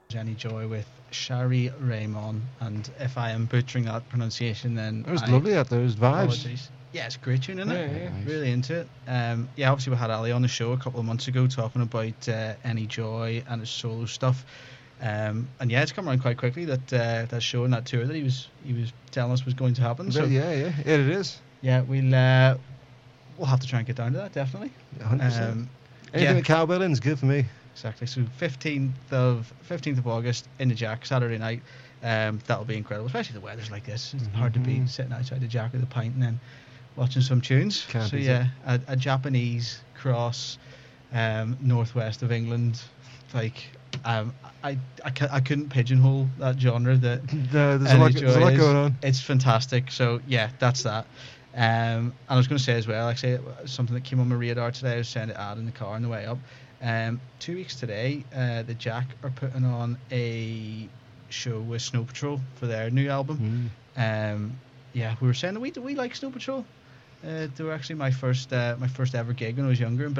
Jenny Joy with Shari Raymond, and if I am butchering that pronunciation, then It was lovely out there. It was vibes. apologies. Yeah, it's a great tune, isn't it? Yeah. Really into it. Yeah, obviously we had Ali on the show a couple of months ago talking about Any Joy and his solo stuff. And yeah, it's come around quite quickly that show and that tour that he was telling us was going to happen. So Yeah, it is. yeah, we'll have to try and get down to that, definitely. 100%. Anything with cowbell in is good for me. Exactly. So 15th of August in the Jack, Saturday night. That'll be incredible, especially the weather's like this. It's hard to beat sitting outside the Jack with a pint and then watching some tunes. Can't so beat yeah, a Japanese cross, northwest of England. Like I couldn't pigeonhole that genre. That There's a lot going on. It's fantastic. So yeah, that's that. And I was going to say as well, actually, something that came on my radar today. I was saying to Ad in the car on the way up. 2 weeks today, the Jack are putting on a show with Snow Patrol for their new album. Yeah, we were saying, do we like Snow Patrol? They were actually my first ever gig when I was younger in